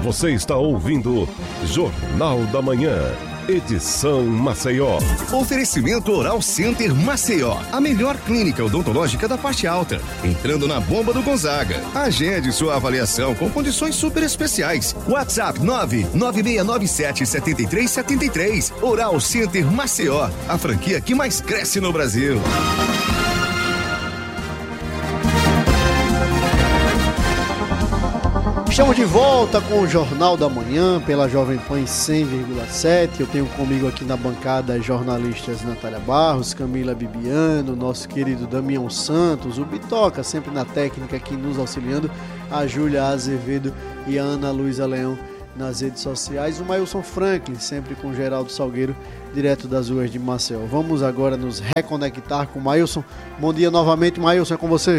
Você está ouvindo Jornal da Manhã, edição Maceió. Oferecimento Oral Center Maceió, a melhor clínica odontológica da parte alta. Entrando na bomba do Gonzaga. Agende sua avaliação com condições super especiais. WhatsApp 99697-7373. Oral Center Maceió, a franquia que mais cresce no Brasil. Estamos de volta com o Jornal da Manhã pela Jovem Pan 100,7. Eu tenho comigo aqui na bancada as jornalistas Natália Barros, Camila Bibiano, nosso querido Damião Santos, o Bitoca, sempre na técnica aqui nos auxiliando, a Júlia Azevedo e a Ana Luísa Leão nas redes sociais, o Mailson Franklin, sempre com o Geraldo Salgueiro, direto das ruas de Maceió. Vamos agora nos reconectar com o Mailson. Bom dia novamente, Mailson, é com você.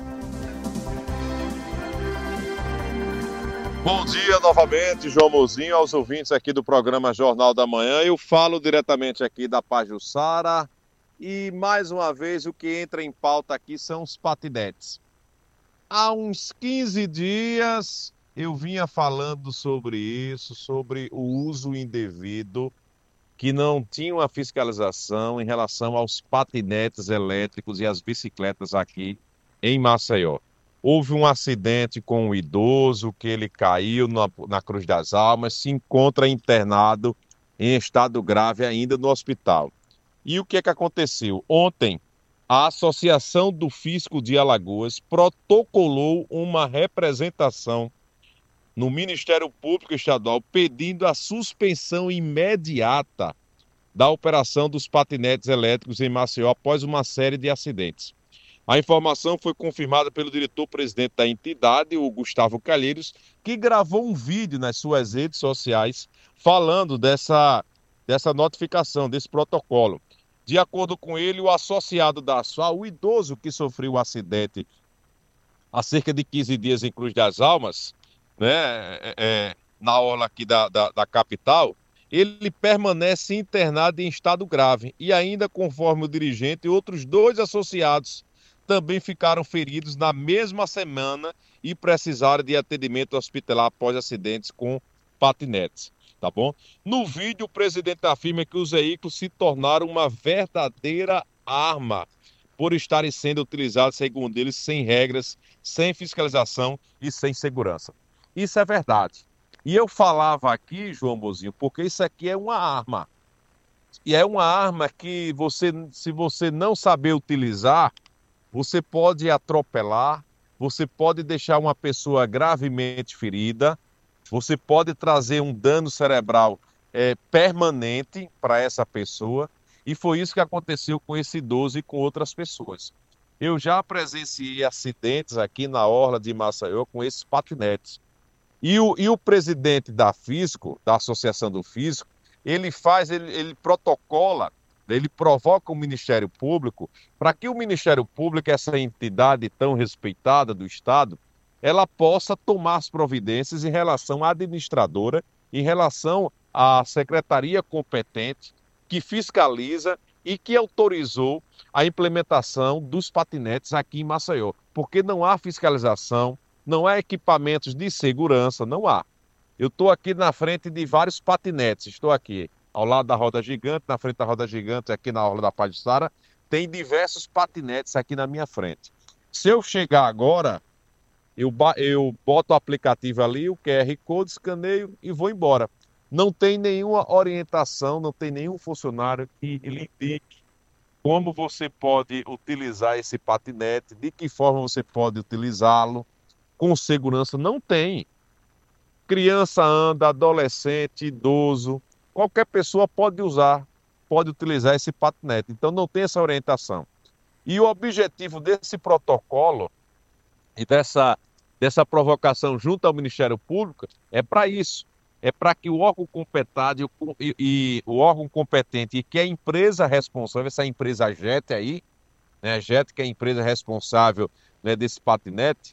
Bom dia novamente, João Mozinho, aos ouvintes aqui do programa Jornal da Manhã. Eu falo diretamente aqui da Pajuçara e, mais uma vez, o que entra em pauta aqui são os patinetes. Há uns 15 dias eu vinha falando sobre isso, sobre o uso indevido, que não tinha uma fiscalização em relação aos patinetes elétricos e as bicicletas aqui em Maceió. Houve um acidente com um idoso que ele caiu na Cruz das Almas, se encontra internado em estado grave ainda no hospital. E o que é que aconteceu? Ontem, a Associação do Fisco de Alagoas protocolou uma representação no Ministério Público Estadual pedindo a suspensão imediata da operação dos patinetes elétricos em Maceió após uma série de acidentes. A informação foi confirmada pelo diretor-presidente da entidade, o Gustavo Calheiros, que gravou um vídeo nas suas redes sociais falando dessa notificação, desse protocolo. De acordo com ele, o associado da ASFAL, o idoso que sofreu o acidente há cerca de 15 dias em Cruz das Almas, na orla aqui da capital, ele permanece internado em estado grave. E ainda, conforme o dirigente, outros 2 associados também ficaram feridos na mesma semana e precisaram de atendimento hospitalar após acidentes com patinetes, tá bom? No vídeo, o presidente afirma que os veículos se tornaram uma verdadeira arma por estarem sendo utilizados, segundo eles, sem regras, sem fiscalização e sem segurança. Isso é verdade. E eu falava aqui, João Mozinho, porque isso aqui é uma arma. E é uma arma que se você não saber utilizar, você pode atropelar, você pode deixar uma pessoa gravemente ferida, você pode trazer um dano cerebral permanente para essa pessoa, e foi isso que aconteceu com esse idoso e com outras pessoas. Eu já presenciei acidentes aqui na orla de Maceió com esses patinetes. E o presidente da Fisco, da Associação do Fisco, ele protocola, ele provoca o Ministério Público para que o Ministério Público, essa entidade tão respeitada do Estado, ela possa tomar as providências em relação à administradora, em relação à secretaria competente que fiscaliza e que autorizou a implementação dos patinetes aqui em Maceió. Porque não há fiscalização, não há equipamentos de segurança, não há. Eu estou aqui na frente de vários patinetes, estou aqui ao lado da roda gigante, na frente da roda gigante, aqui na orla da Pajuçara, tem diversos patinetes aqui na minha frente. Se eu chegar agora, eu boto o aplicativo ali, o QR Code, escaneio e vou embora. Não tem nenhuma orientação, não tem nenhum funcionário que lhe indique como você pode utilizar esse patinete, de que forma você pode utilizá-lo, com segurança. Não tem. Criança anda, adolescente, idoso, qualquer pessoa pode utilizar esse patinete. Então não tem essa orientação. E o objetivo desse protocolo e dessa provocação junto ao Ministério Público é para isso. É para que o órgão competente e o órgão competente e que a empresa responsável, essa empresa JET aí, né, a JET, que é a empresa responsável, né, desse patinete,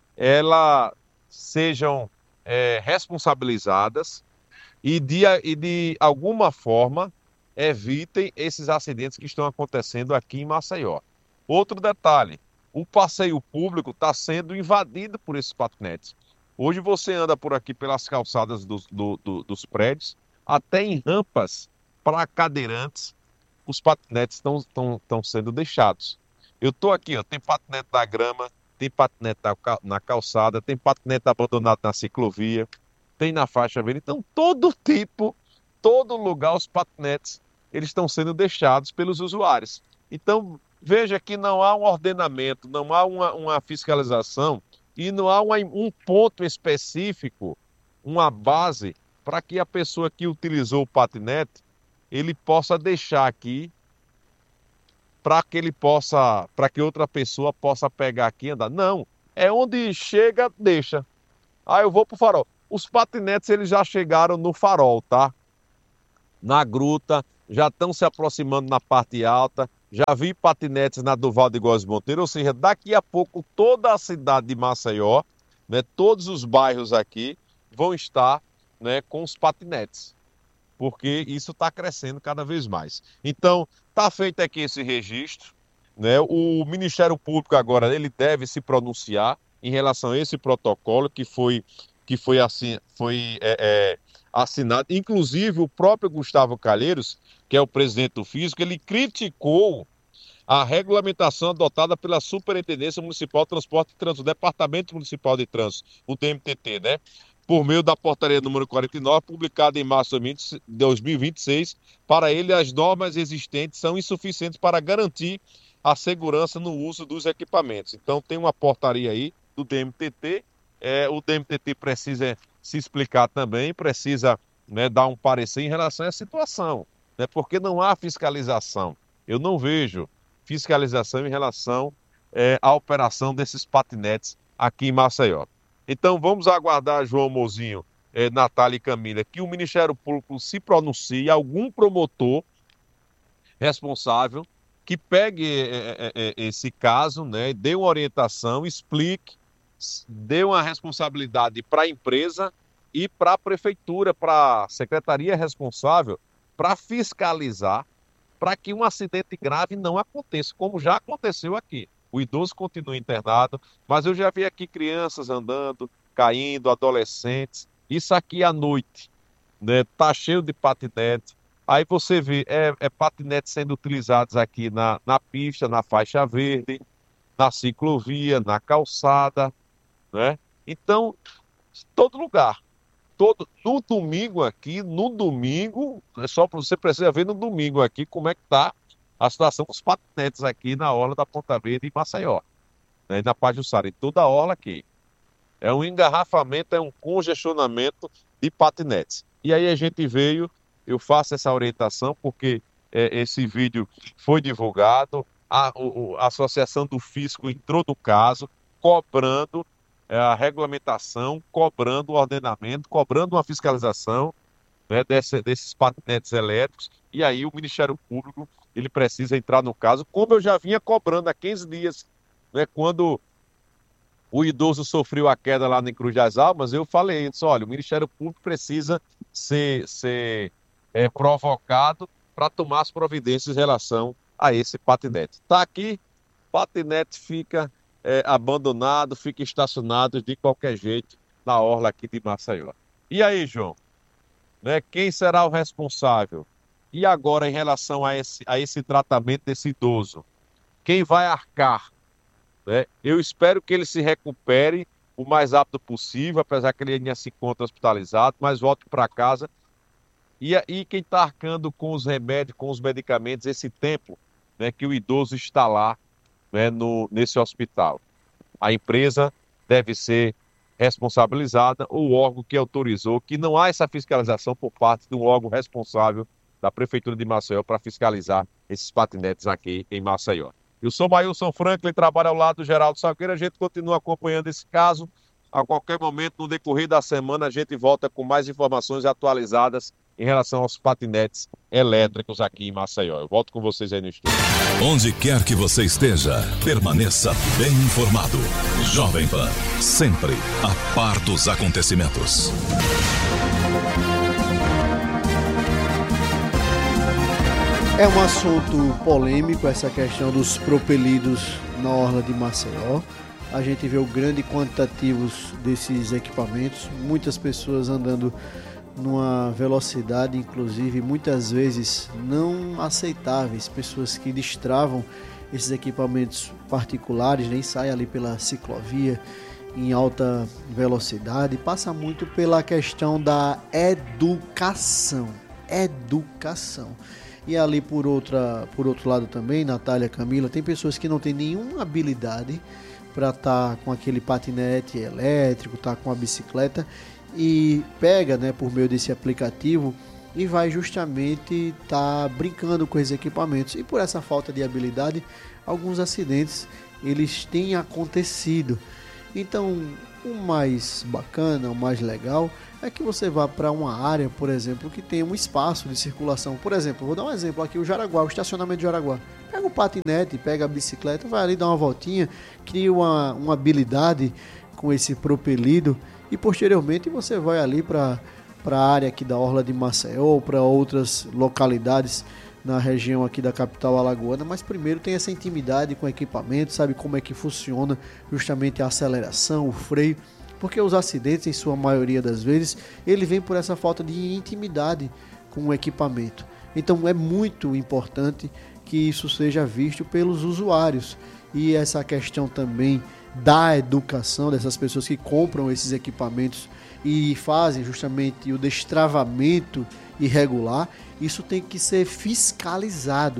elas sejam responsabilizadas e de alguma forma evitem esses acidentes que estão acontecendo aqui em Maceió. Outro detalhe, o passeio público está sendo invadido por esses patinetes. Hoje você anda por aqui pelas calçadas dos prédios, até em rampas para cadeirantes, os patinetes estão sendo deixados. Eu estou aqui, ó, tem patinete na grama, tem patinete na calçada, tem patinete abandonado na ciclovia, tem na faixa verde. Então, todo lugar, os patinetes, eles estão sendo deixados pelos usuários. Então, veja que não há um ordenamento, não há uma fiscalização e não há um ponto específico, uma base, para que a pessoa que utilizou o patinete, ele possa deixar aqui, para que outra pessoa possa pegar aqui e andar. Não, é onde chega, deixa. Eu vou pro farol. Os patinetes, eles já chegaram no farol, tá? Na gruta, já estão se aproximando na parte alta. Já vi patinetes na Duval de Góes Monteiro, ou seja, daqui a pouco toda a cidade de Maceió, né, todos os bairros aqui vão estar, né, com os patinetes, porque isso está crescendo cada vez mais. Então, está feito aqui esse registro, né? O Ministério Público agora ele deve se pronunciar em relação a esse protocolo que foi assinado. Inclusive, o próprio Gustavo Calheiros, que é o presidente do Fisco, ele criticou a regulamentação adotada pela Superintendência Municipal de Transporte e Trânsito, o Departamento Municipal de Trânsito, o DMTT, né? Por meio da portaria número 49, publicada em março de 2026, para ele as normas existentes são insuficientes para garantir a segurança no uso dos equipamentos. Então tem uma portaria aí do DMTT, o DMTT precisa se explicar também, precisa, né, dar um parecer em relação a essa situação, né, porque não há fiscalização. Eu não vejo fiscalização em relação à operação desses patinetes aqui em Maceió. Então vamos aguardar, João Mozinho, Natália e Camila, que o Ministério Público se pronuncie, algum promotor responsável que pegue esse caso, né, dê uma orientação, explique, dê uma responsabilidade para a empresa e para a prefeitura, para a secretaria responsável, para fiscalizar, para que um acidente grave não aconteça, como já aconteceu aqui. O idoso continua internado, mas eu já vi aqui crianças andando, caindo, adolescentes. Isso aqui à noite, né? Tá cheio de patinete. Aí você vê, patinete sendo utilizados aqui na pista, na faixa verde, na ciclovia, na calçada, né? Então, todo lugar. No domingo aqui, você precisa ver no domingo aqui como é que tá a situação dos patinetes aqui na orla da Ponta Verde em Maceió, né, na Pajuçara, em toda a orla aqui. É um engarrafamento, é um congestionamento de patinetes. E aí a gente veio, eu faço essa orientação porque esse vídeo foi divulgado, a Associação do Fisco entrou no caso, cobrando a regulamentação, cobrando o ordenamento, cobrando uma fiscalização, né, desses patinetes elétricos, e aí o Ministério Público ele precisa entrar no caso, como eu já vinha cobrando há 15 dias, né, quando o idoso sofreu a queda lá em Cruz das Almas, eu falei, olha, o Ministério Público precisa ser provocado para tomar as providências em relação a esse patinete. Está aqui, patinete fica abandonado, fica estacionado de qualquer jeito na orla aqui de Maceió. E aí, João? Né, quem será o responsável? E agora, em relação a esse tratamento desse idoso? Quem vai arcar? Né? Eu espero que ele se recupere o mais rápido possível, apesar que ele ainda se encontra hospitalizado, mas volte para casa. E quem está arcando com os remédios, com os medicamentos, esse tempo, né, que o idoso está lá, né, nesse hospital? A empresa deve ser responsabilizada, o órgão que autorizou, que não há essa fiscalização por parte do órgão responsável da Prefeitura de Maceió para fiscalizar esses patinetes aqui em Maceió. Eu sou Maílson Franklin, trabalho ao lado do Geraldo Salgueiro, a gente continua acompanhando esse caso. A qualquer momento, no decorrer da semana, a gente volta com mais informações atualizadas em relação aos patinetes elétricos aqui em Maceió. Eu volto com vocês aí no estúdio. Onde quer que você esteja, permaneça bem informado. Jovem Pan, sempre a par dos acontecimentos. É um assunto polêmico essa questão dos propelidos na orla de Maceió. a gente vê o grande quantitativo desses equipamentos, muitas pessoas andando numa velocidade, inclusive, muitas vezes não aceitáveis, pessoas que destravam esses equipamentos particulares, nem saem ali pela ciclovia em alta velocidade. Passa muito pela questão da educação. E ali por outro lado também, Natália, Camila, tem pessoas que não têm nenhuma habilidade para estar com aquele patinete elétrico, estar com a bicicleta, e pega, né, por meio desse aplicativo e vai justamente estar brincando com esses equipamentos. E por essa falta de habilidade, alguns acidentes eles têm acontecido. Então, o mais bacana, o mais legal é que você vá para uma área, por exemplo, que tem um espaço de circulação. Por exemplo, vou dar um exemplo aqui, o Jaraguá, o estacionamento de Jaraguá. Pega o patinete, pega a bicicleta, vai ali dar uma voltinha, cria uma habilidade com esse propelido e posteriormente você vai ali para a área aqui da Orla de Maceió ou para outras localidades na região aqui da capital alagoana, mas primeiro tem essa intimidade com o equipamento, sabe como é que funciona justamente a aceleração, o freio, porque os acidentes, em sua maioria das vezes, ele vem por essa falta de intimidade com o equipamento. Então é muito importante que isso seja visto pelos usuários, e essa questão também da educação dessas pessoas que compram esses equipamentos e fazem justamente o destravamento irregular, isso tem que ser fiscalizado,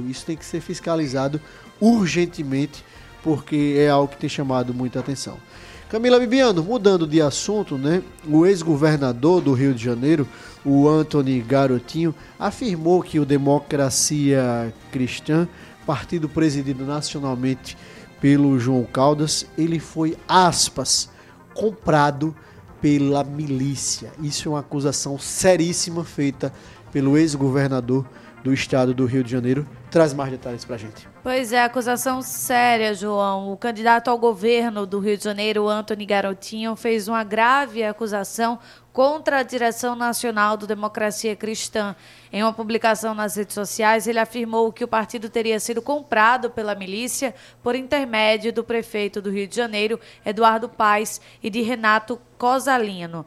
urgentemente, porque é algo que tem chamado muita atenção. Camila Bibiano, mudando de assunto, né? O ex-governador do Rio de Janeiro, o Antony Garotinho, afirmou que o Democracia Cristã, partido presidido nacionalmente pelo João Caldas, ele foi, aspas, comprado pela milícia. Isso é uma acusação seríssima feita pelo ex-governador do estado do Rio de Janeiro. Traz mais detalhes pra gente. Pois é, acusação séria, João. O candidato ao governo do Rio de Janeiro, Antony Garotinho, fez uma grave acusação contra a direção nacional do Democracia Cristã. Em uma publicação nas redes sociais, ele afirmou que o partido teria sido comprado pela milícia por intermédio do prefeito do Rio de Janeiro, Eduardo Paes, e de Renato Cosalino.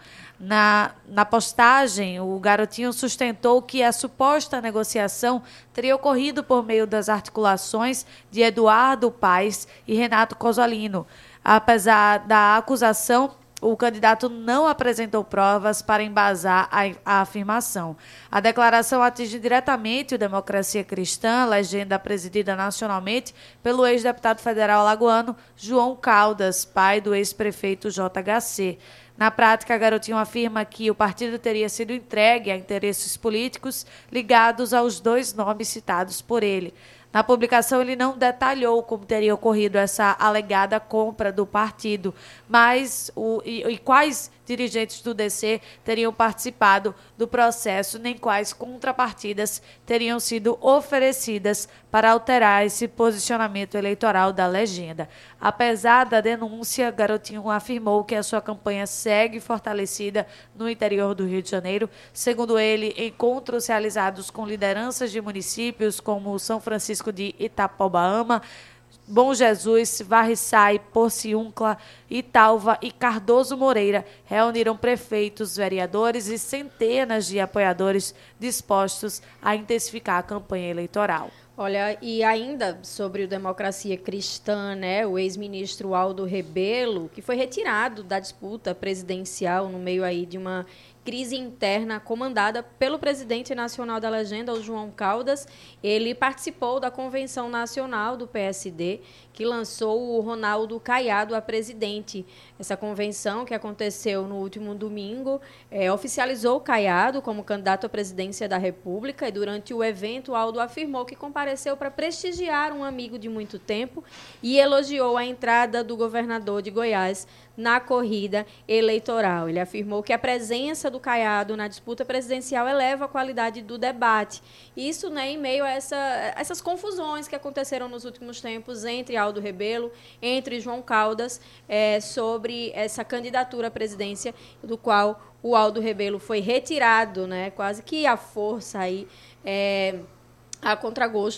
Na postagem, o Garotinho sustentou que a suposta negociação teria ocorrido por meio das articulações de Eduardo Paes e Renato Cosalino. Apesar da acusação, o candidato não apresentou provas para embasar a afirmação. A declaração atinge diretamente o Democracia Cristã, legenda presidida nacionalmente pelo ex-deputado federal alagoano João Caldas, pai do ex-prefeito JHC. Na prática, Garotinho afirma que o partido teria sido entregue a interesses políticos ligados aos dois nomes citados por ele. Na publicação, ele não detalhou como teria ocorrido essa alegada compra do partido, mas quais dirigentes do DC teriam participado do processo, nem quais contrapartidas teriam sido oferecidas para alterar esse posicionamento eleitoral da legenda. Apesar da denúncia, Garotinho afirmou que a sua campanha segue fortalecida no interior do Rio de Janeiro. Segundo ele, encontros realizados com lideranças de municípios como São Francisco de Itapobaama, Bom Jesus, Varriçai, Porciúncula, Italva e Cardoso Moreira reuniram prefeitos, vereadores e centenas de apoiadores dispostos a intensificar a campanha eleitoral. Olha, e ainda sobre o Democracia Cristã, né, o ex-ministro Aldo Rebelo, que foi retirado da disputa presidencial no meio aí de uma crise interna comandada pelo presidente nacional da legenda, o João Caldas. Ele participou da convenção nacional do PSD, que lançou o Ronaldo Caiado a presidente. Essa convenção, que aconteceu no último domingo, oficializou o Caiado como candidato à presidência da República, e durante o evento, Aldo afirmou que compareceu para prestigiar um amigo de muito tempo e elogiou a entrada do governador de Goiás na corrida eleitoral. Ele afirmou que a presença do Caiado na disputa presidencial eleva a qualidade do debate. Isso, né, em meio a essas confusões que aconteceram nos últimos tempos entre Aldo Rebelo, entre João Caldas, sobre essa candidatura à presidência, do qual o Aldo Rebelo foi retirado, né, quase que à força aí, a contragosto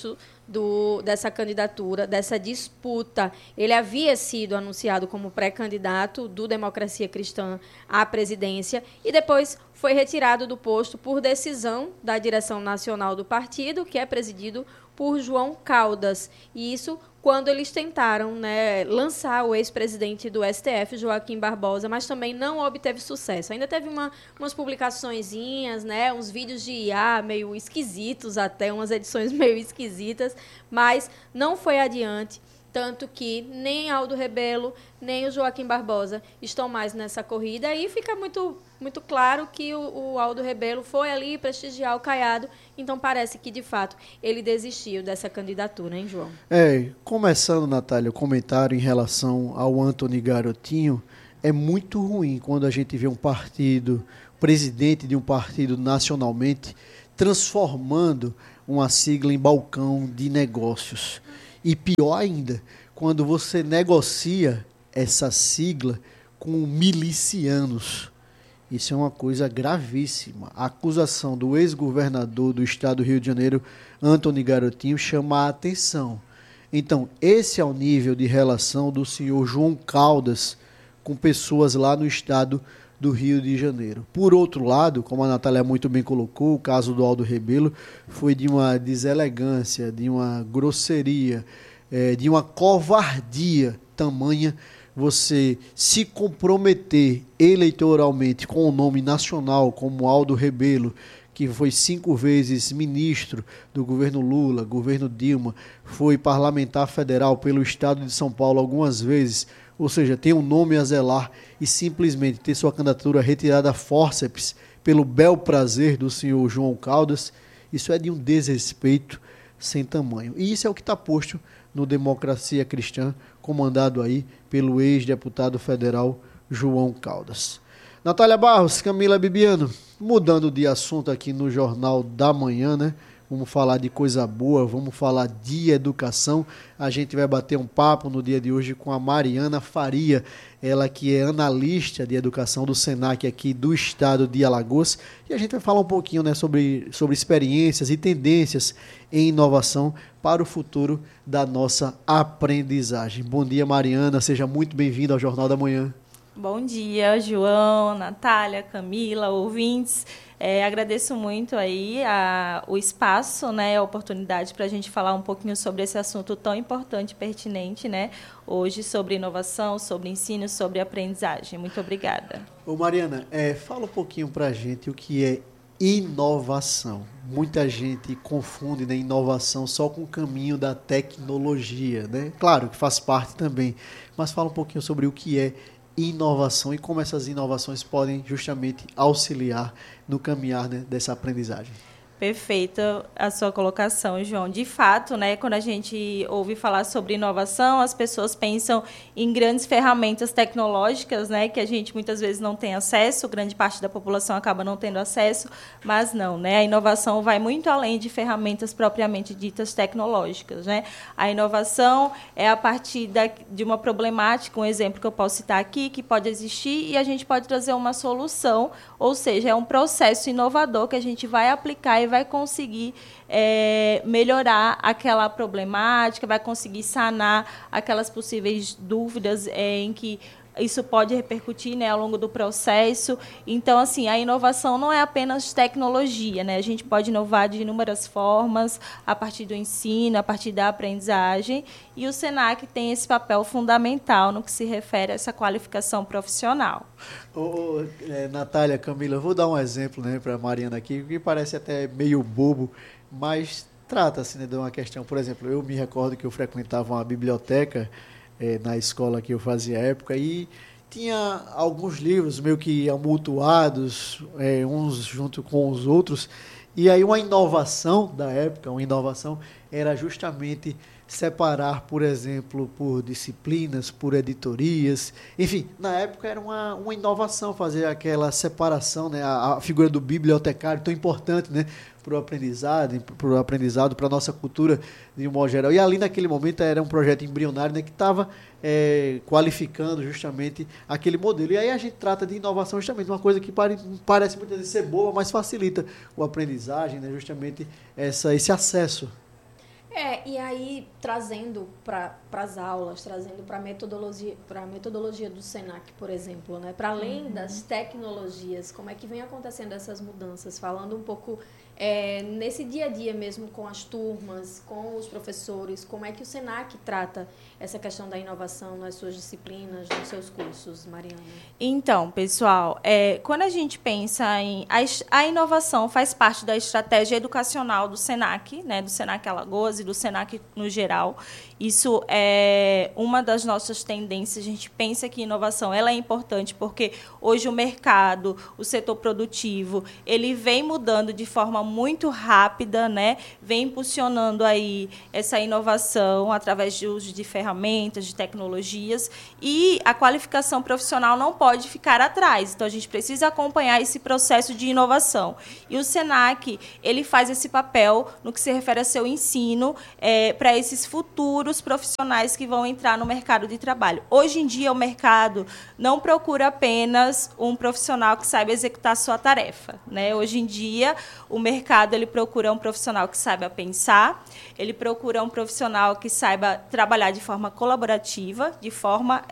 dessa candidatura, dessa disputa. Ele havia sido anunciado como pré-candidato do Democracia Cristã à presidência e depois foi retirado do posto por decisão da direção nacional do partido, que é presidido por João Caldas. E isso quando eles tentaram, né, lançar o ex-presidente do STF, Joaquim Barbosa, mas também não obteve sucesso. Ainda teve umas publicaçõezinhas, né, uns vídeos de IA meio esquisitos até, umas edições meio esquisitas, mas não foi adiante. Tanto que nem Aldo Rebelo, nem o Joaquim Barbosa estão mais nessa corrida. E fica muito, muito claro que o Aldo Rebelo foi ali prestigiar o Caiado. Então, parece que, de fato, ele desistiu dessa candidatura, hein, João? Começando, Natália, o comentário em relação ao Antony Garotinho, é muito ruim quando a gente vê um partido, presidente de um partido nacionalmente, transformando uma sigla em balcão de negócios. E pior ainda, quando você negocia essa sigla com milicianos. Isso é uma coisa gravíssima. A acusação do ex-governador do estado do Rio de Janeiro, Antony Garotinho, chama a atenção. Então, esse é o nível de relação do senhor João Caldas com pessoas lá no estado do Rio de Janeiro. Por outro lado, como a Natália muito bem colocou, o caso do Aldo Rebelo foi de uma deselegância, de uma grosseria, de uma covardia tamanha você se comprometer eleitoralmente com o nome nacional, como Aldo Rebelo, que foi 5 vezes ministro do governo Lula, governo Dilma, foi parlamentar federal pelo estado de São Paulo algumas vezes, ou seja, tem um nome a zelar e simplesmente ter sua candidatura retirada a fórceps pelo bel prazer do senhor João Caldas, isso é de um desrespeito sem tamanho. E isso é o que está posto no Democracia Cristã, comandado aí pelo ex-deputado federal João Caldas. Natália Barros, Camila Bibiano, mudando de assunto aqui no Jornal da Manhã, né? Vamos falar de coisa boa, vamos falar de educação. A gente vai bater um papo no dia de hoje com a Mariana Faria, ela que é analista de educação do Senac aqui do estado de Alagoas. E a gente vai falar um pouquinho, né, sobre experiências e tendências em inovação para o futuro da nossa aprendizagem. Bom dia, Mariana, seja muito bem-vinda ao Jornal da Manhã. Bom dia, João, Natália, Camila, ouvintes. Agradeço muito aí o espaço, né, a oportunidade para a gente falar um pouquinho sobre esse assunto tão importante e pertinente, né, hoje, sobre inovação, sobre ensino, sobre aprendizagem. Muito obrigada. Ô Mariana, fala um pouquinho para a gente o que é inovação. Muita gente confunde, né, inovação só com o caminho da tecnologia, né? Claro que faz parte também, mas fala um pouquinho sobre o que é inovação e como essas inovações podem justamente auxiliar no caminhar, né, dessa aprendizagem. Perfeita a sua colocação, João. De fato, né, quando a gente ouve falar sobre inovação, as pessoas pensam em grandes ferramentas tecnológicas, né, que a gente muitas vezes não tem acesso, grande parte da população acaba não tendo acesso, mas não, né, a inovação vai muito além de ferramentas propriamente ditas tecnológicas, né? A inovação é a partir de uma problemática, um exemplo que eu posso citar aqui, que pode existir e a gente pode trazer uma solução, ou seja, é um processo inovador que a gente vai aplicar e vai conseguir melhorar aquela problemática, vai conseguir sanar aquelas possíveis dúvidas em que isso pode repercutir, né, ao longo do processo. Então, assim, a inovação não é apenas tecnologia, né? A gente pode inovar de inúmeras formas, a partir do ensino, a partir da aprendizagem, e o Senac tem esse papel fundamental no que se refere a essa qualificação profissional. Natália, Camila, eu vou dar um exemplo, né, para a Mariana aqui, que parece até meio bobo, mas trata-se, né, de uma questão. Por exemplo, eu me recordo que eu frequentava uma biblioteca na escola que eu fazia época, e tinha alguns livros meio que amontoados, uns junto com os outros, e aí uma inovação da época, era justamente separar, por exemplo, por disciplinas, por editorias, enfim, na época era uma inovação fazer aquela separação, né, a figura do bibliotecário tão importante, né, para o aprendizado, para a nossa cultura de um modo geral. E ali naquele momento era um projeto embrionário, né, que estava qualificando justamente aquele modelo. E aí a gente trata de inovação justamente uma coisa que parece muitas vezes ser boa, mas facilita a aprendizagem, né, justamente esse acesso. E aí, trazendo para as aulas, trazendo para a metodologia do SENAC, por exemplo, né? Para além das tecnologias, como é que vem acontecendo essas mudanças? Falando um pouco nesse dia a dia mesmo com as turmas, com os professores, como é que o SENAC trata essa questão da inovação nas suas disciplinas, nos seus cursos, Mariana? Então, pessoal, quando a gente pensa em... A inovação faz parte da estratégia educacional do SENAC, né, do SENAC Alagoas e do SENAC no geral. Isso é uma das nossas tendências. A gente pensa que inovação ela é importante porque hoje o mercado, o setor produtivo, ele vem mudando de forma muito rápida, né? Vem impulsionando aí essa inovação através de uso de ferramentas, de tecnologias, e a qualificação profissional não pode ficar atrás. Então, a gente precisa acompanhar esse processo de inovação. E o SENAC, ele faz esse papel no que se refere a seu ensino para esses futuros profissionais que vão entrar no mercado de trabalho. Hoje em dia, o mercado não procura apenas um profissional que saiba executar a sua tarefa, né? Hoje em dia, o mercado ele procura um profissional que saiba pensar, ele procura um profissional que saiba trabalhar de forma colaborativa, de forma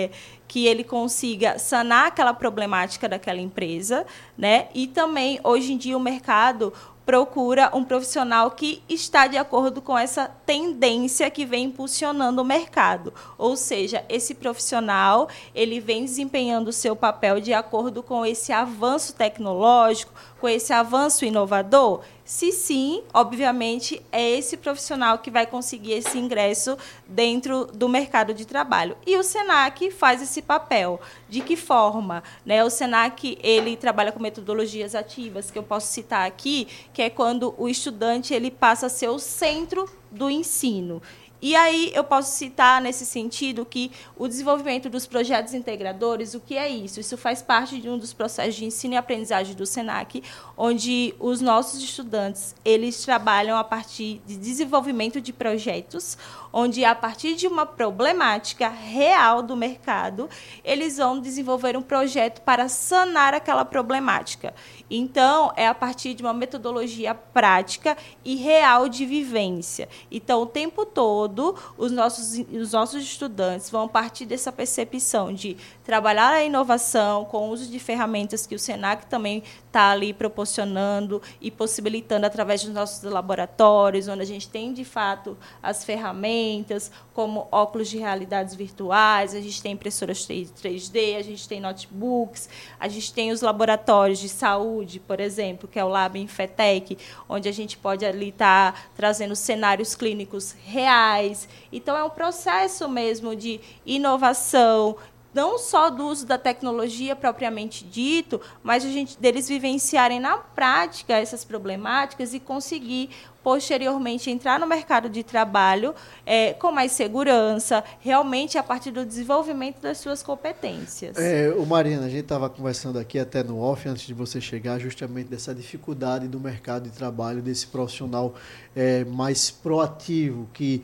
que ele consiga sanar aquela problemática daquela empresa, né? E também, hoje em dia, o mercado procura um profissional que está de acordo com essa tendência que vem impulsionando o mercado. Ou seja, esse profissional ele vem desempenhando o seu papel de acordo com esse avanço tecnológico, com esse avanço inovador? Se sim, obviamente, é esse profissional que vai conseguir esse ingresso dentro do mercado de trabalho. E o SENAC faz esse papel. De que forma? Né? O SENAC ele trabalha com metodologias ativas, que eu posso citar aqui, que é quando o estudante ele passa a ser o centro do ensino. E aí eu posso citar, nesse sentido, que o desenvolvimento dos projetos integradores, o que é isso? Isso faz parte de um dos processos de ensino e aprendizagem do SENAC, onde os nossos estudantes eles trabalham a partir de desenvolvimento de projetos, onde, a partir de uma problemática real do mercado, eles vão desenvolver um projeto para sanar aquela problemática. Então, é a partir de uma metodologia prática e real de vivência. Então, o tempo todo, os nossos estudantes vão partir dessa percepção de trabalhar a inovação com o uso de ferramentas que o SENAC também está ali proporcionando e possibilitando através dos nossos laboratórios, onde a gente tem, de fato, as ferramentas, como óculos de realidades virtuais, a gente tem impressoras 3D, a gente tem notebooks, a gente tem os laboratórios de saúde, por exemplo, que é o Lab Infetec, onde a gente pode ali estar trazendo cenários clínicos reais. Então, é um processo mesmo de inovação, não só do uso da tecnologia propriamente dito, mas deles vivenciarem na prática essas problemáticas e conseguir, posteriormente, entrar no mercado de trabalho com mais segurança, realmente a partir do desenvolvimento das suas competências. Mariana, a gente estava conversando aqui até no off, antes de você chegar, justamente dessa dificuldade do mercado de trabalho, desse profissional mais proativo, que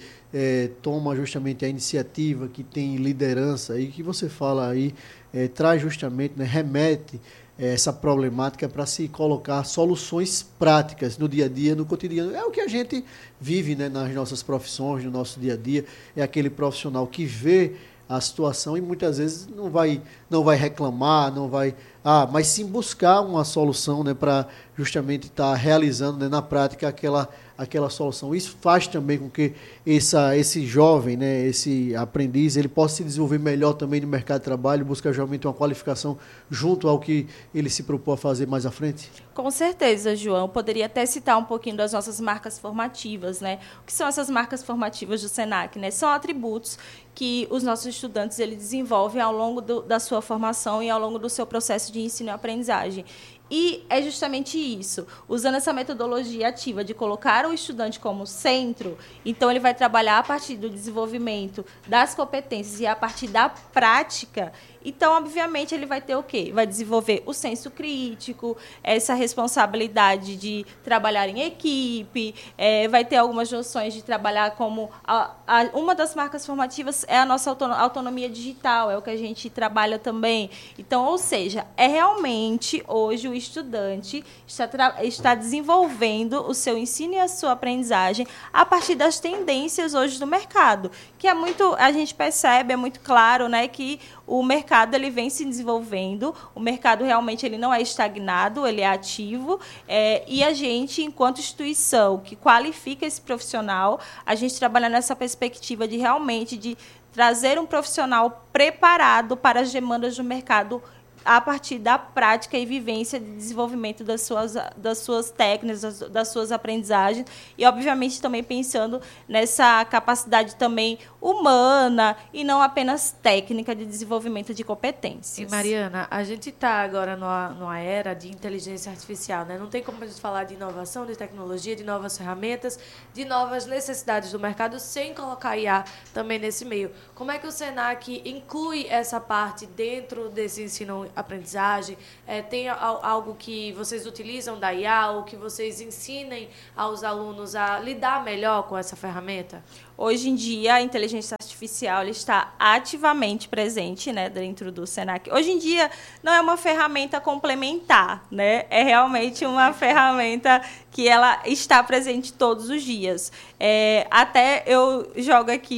toma justamente a iniciativa, que tem liderança, e que você fala aí, traz justamente, né, remete essa problemática para se colocar soluções práticas no dia a dia, no cotidiano. É o que a gente vive, né, nas nossas profissões, no nosso dia a dia. É aquele profissional que vê a situação e muitas vezes não vai reclamar, mas sim buscar uma solução, né, para justamente estar realizando, né, na prática aquela solução. Isso faz também com que esse jovem, né, esse aprendiz, ele possa se desenvolver melhor também no mercado de trabalho, buscar realmente uma qualificação junto ao que ele se propôs a fazer mais à frente? Com certeza, João. Eu poderia até citar um pouquinho das nossas marcas formativas, né? O que são essas marcas formativas do SENAC, né? São atributos que os nossos estudantes eles desenvolvem ao longo da sua formação e ao longo do seu processo de ensino e aprendizagem. E é justamente isso, usando essa metodologia ativa de colocar o estudante como centro, então ele vai trabalhar a partir do desenvolvimento das competências e a partir da prática. Então, obviamente, ele vai ter o quê? Vai desenvolver o senso crítico, essa responsabilidade de trabalhar em equipe, vai ter algumas noções de trabalhar como... uma das marcas formativas é a nossa autonomia digital, é o que a gente trabalha também. Então, ou seja, realmente, hoje, o estudante está desenvolvendo o seu ensino e a sua aprendizagem a partir das tendências hoje do mercado, que a gente percebe, é muito claro, né, que o mercado ele vem se desenvolvendo, o mercado realmente ele não é estagnado, ele é ativo, e a gente, enquanto instituição que qualifica esse profissional, a gente trabalha nessa perspectiva de realmente de trazer um profissional preparado para as demandas do mercado a partir da prática e vivência de desenvolvimento das suas técnicas, das suas aprendizagens e, obviamente, também pensando nessa capacidade também humana e não apenas técnica de desenvolvimento de competências. E, Mariana, a gente está agora numa era de inteligência artificial, né? Não tem como a gente falar de inovação, de tecnologia, de novas ferramentas, de novas necessidades do mercado sem colocar IA também nesse meio. Como é que o SENAC inclui essa parte dentro desse ensino-aprendizagem? Tem algo que vocês utilizam da IA ou que vocês ensinem aos alunos a lidar melhor com essa ferramenta? Hoje em dia, a inteligência artificial está ativamente presente, né, dentro do SENAC. Hoje em dia, não é uma ferramenta complementar, né? É realmente uma ferramenta que ela está presente todos os dias. Até eu jogo aqui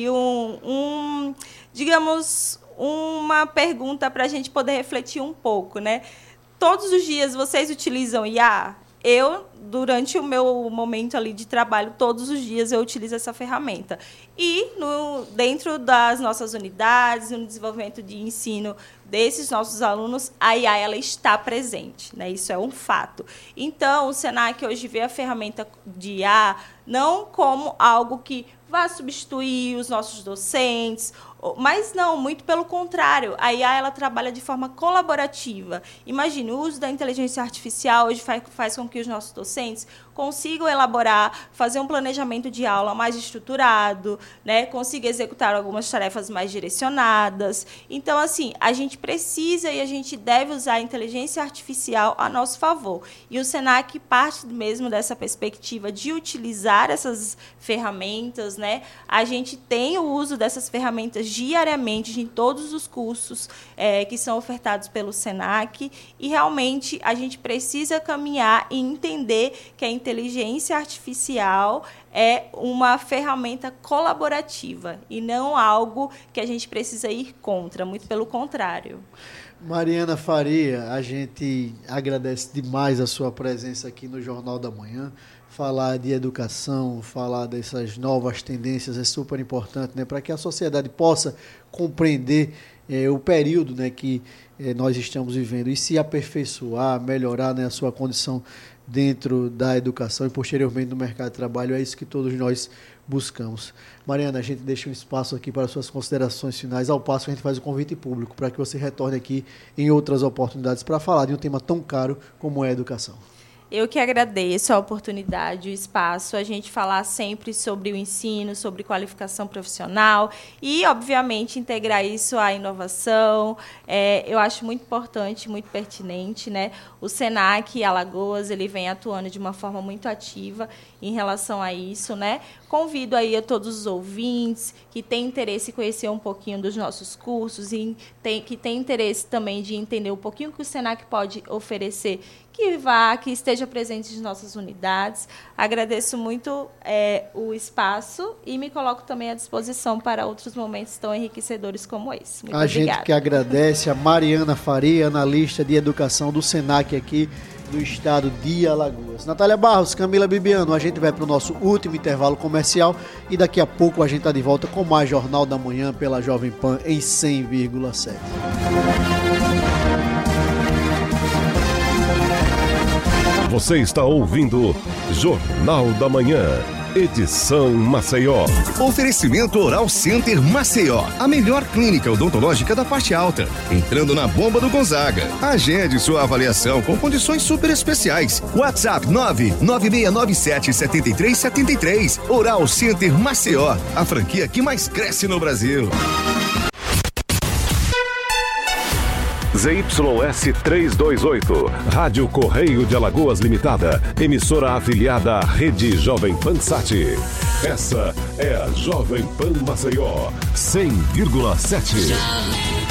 digamos, uma pergunta para a gente poder refletir um pouco, né? Todos os dias vocês utilizam IA? Eu, durante o meu momento ali de trabalho, todos os dias eu utilizo essa ferramenta. E dentro das nossas unidades, no desenvolvimento de ensino desses nossos alunos, a IA ela está presente, né? Isso é um fato. Então, o SENAC hoje vê a ferramenta de IA não como algo que vá substituir os nossos docentes, mas não, muito pelo contrário. A IA ela trabalha de forma colaborativa. Imagine, o uso da inteligência artificial hoje faz com que os nossos docentes consigam elaborar, fazer um planejamento de aula mais estruturado, né? Consigam executar algumas tarefas mais direcionadas. Então, assim, a gente precisa e a gente deve usar a inteligência artificial a nosso favor. E o SENAC parte mesmo dessa perspectiva de utilizar essas ferramentas, né? A gente tem o uso dessas ferramentas diariamente em todos os cursos que são ofertados pelo SENAC e realmente a gente precisa caminhar e entender que a inteligência artificial é uma ferramenta colaborativa e não algo que a gente precisa ir contra, muito pelo contrário. Mariana Faria, a gente agradece demais a sua presença aqui no Jornal da Manhã. Falar de educação, falar dessas novas tendências é super importante, né, para que a sociedade possa compreender o período, né, que nós estamos vivendo e se aperfeiçoar, melhorar, né, a sua condição dentro da educação e posteriormente no mercado de trabalho. É isso que todos nós buscamos. Mariana, a gente deixa um espaço aqui para suas considerações finais, ao passo que a gente faz o convite público para que você retorne aqui em outras oportunidades para falar de um tema tão caro como é a educação. Eu que agradeço a oportunidade, o espaço, a gente falar sempre sobre o ensino, sobre qualificação profissional e, obviamente, integrar isso à inovação. Eu acho muito importante, muito pertinente, né? O SENAC Alagoas ele vem atuando de uma forma muito ativa em relação a isso, né? Convido aí a todos os ouvintes que têm interesse em conhecer um pouquinho dos nossos cursos e que têm interesse também de entender um pouquinho o que o SENAC pode oferecer, que esteja presente nas nossas unidades. Agradeço muito o espaço e me coloco também à disposição para outros momentos tão enriquecedores como esse. Muito obrigada. Gente que agradece a Mariana Faria, analista de educação do SENAC aqui do estado de Alagoas. Natália Barros, Camila Bibiano, a gente vai para o nosso último intervalo comercial e daqui a pouco a gente está de volta com mais Jornal da Manhã pela Jovem Pan em 100,7. Você está ouvindo Jornal da Manhã, edição Maceió. Oferecimento Oral Center Maceió, a melhor clínica odontológica da parte alta. Entrando na bomba do Gonzaga. Agende sua avaliação com condições super especiais. WhatsApp 99697-7373. Oral Center Maceió, a franquia que mais cresce no Brasil. ZYS 328, Rádio Correio de Alagoas Limitada, emissora afiliada à Rede Jovem Pan Sat. Essa é a Jovem Pan Maceió, 100,7.